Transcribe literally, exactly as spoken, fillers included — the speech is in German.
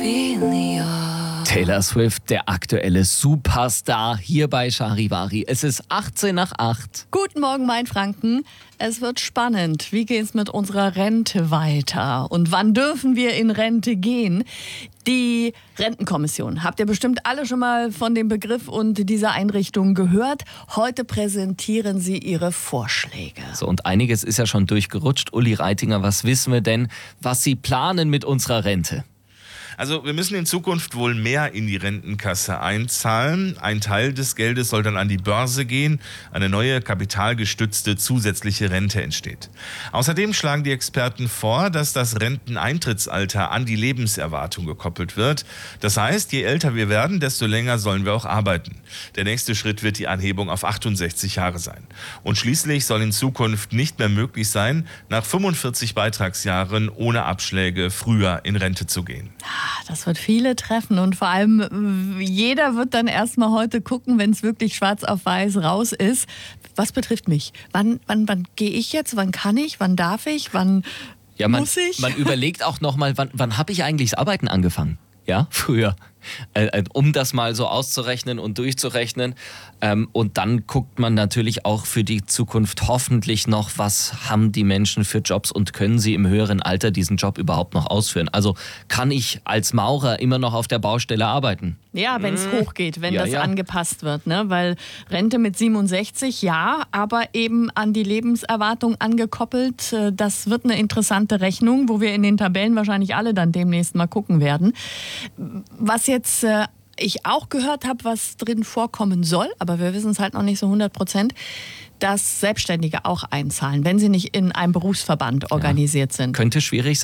Taylor Swift, der aktuelle Superstar hier bei Charivari. Es ist achtzehn nach acht. Guten Morgen, mein Franken. Es wird spannend. Wie geht's mit unserer Rente weiter? Und wann dürfen wir in Rente gehen? Die Rentenkommission. Habt ihr bestimmt alle schon mal von dem Begriff und dieser Einrichtung gehört? Heute präsentieren sie ihre Vorschläge. So, und einiges ist ja schon durchgerutscht. Uli Reitinger, was wissen wir denn, was Sie planen mit unserer Rente? Also wir müssen in Zukunft wohl mehr in die Rentenkasse einzahlen. Ein Teil des Geldes soll dann an die Börse gehen. Eine neue kapitalgestützte zusätzliche Rente entsteht. Außerdem schlagen die Experten vor, dass das Renteneintrittsalter an die Lebenserwartung gekoppelt wird. Das heißt, je älter wir werden, desto länger sollen wir auch arbeiten. Der nächste Schritt wird die Anhebung auf achtundsechzig Jahre sein. Und schließlich soll in Zukunft nicht mehr möglich sein, nach fünfundvierzig Beitragsjahren ohne Abschläge früher in Rente zu gehen. Das wird viele treffen und vor allem jeder wird dann erstmal heute gucken, wenn es wirklich schwarz auf weiß raus ist. Was betrifft mich? Wann, wann, wann gehe ich jetzt? Wann kann ich? Wann darf ich? Wann ja, man, muss ich? Man überlegt auch nochmal, wann, wann habe ich eigentlich das Arbeiten angefangen? Ja, früher. Äh, um das mal so auszurechnen und durchzurechnen. Ähm, und dann guckt man natürlich auch für die Zukunft hoffentlich noch, was haben die Menschen für Jobs und können sie im höheren Alter diesen Job überhaupt noch ausführen. Also kann ich als Maurer immer noch auf der Baustelle arbeiten? Ja, wenn es hm. hochgeht, wenn ja, das ja. angepasst wird. Ne? Weil Rente mit siebenundsechzig, ja, aber eben an die Lebenserwartung angekoppelt. Das wird eine interessante Rechnung, wo wir in den Tabellen wahrscheinlich alle dann demnächst mal gucken werden. Was jetzt äh, ich auch gehört habe, was drin vorkommen soll, aber wir wissen es halt noch nicht so hundert Prozent, dass Selbstständige auch einzahlen, wenn sie nicht in einem Berufsverband organisiert ja. sind. Könnte schwierig sein.